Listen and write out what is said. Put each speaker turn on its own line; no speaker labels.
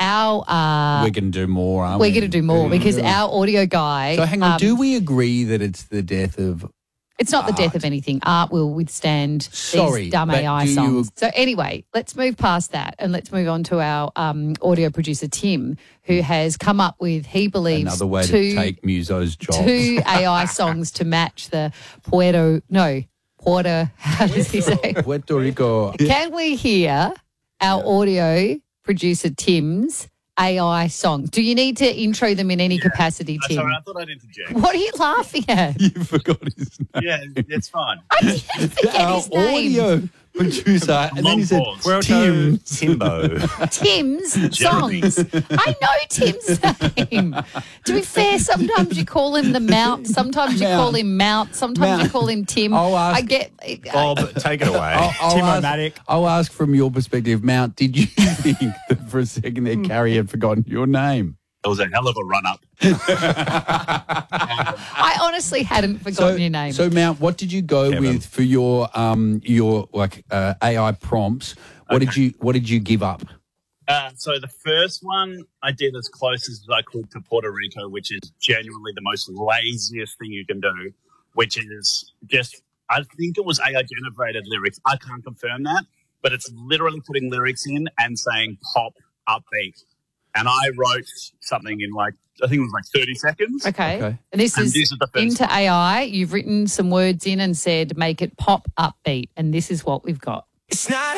our
we're going to do more, aren't we?
we're going to do more because our audio guy.
So hang on, do we agree that it's the death of?
It's not the death of anything. Art will withstand these dumb AI songs. So anyway, let's move past that and let's move on to our audio producer, Tim, who has come up with, he believes,
another way to take Muso's job.
2 AI songs to match the Puerto, how does he say?
Puerto Rico.
Can we hear our audio producer, Tim's AI song? Do you need to intro them in any capacity, Tim?
Sorry, I thought I'd interject.
What are you laughing at?
You forgot his name.
Yeah, it's fine.
I didn't forget
Our
his name.
audio producer. And then he said, Tim.
Timbo.
Tim's songs. I know Tim's name. To be fair, sometimes you call him the Mount, sometimes you call him Mount, sometimes you call him Tim.
I'll
Bob, take it away.
Timo-matic. I'll ask from your perspective, Mount, did you think that for a second there Carrie had forgotten your name?
It was a hell of a run-up.
I honestly hadn't forgotten your name.
So, Mount, what did you go with for your AI prompts? What did you give up?
So the first one I did as close as I could to Puerto Rico, which is genuinely the most laziest thing you can do, which is just, I think it was AI generated lyrics. I can't confirm that, but it's literally putting lyrics in and saying pop upbeat. And I wrote something in I think it was 30 seconds.
Okay. And this is
the first
into
one.
AI. You've written some words in and said, make it pop upbeat. And this is what we've got.
It's not